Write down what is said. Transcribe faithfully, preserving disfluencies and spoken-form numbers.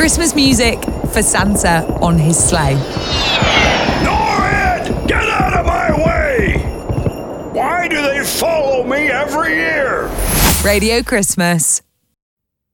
Christmas music for Santa on his sleigh. Norrid, get out of my way! Why do they follow me every year? Radio Christmas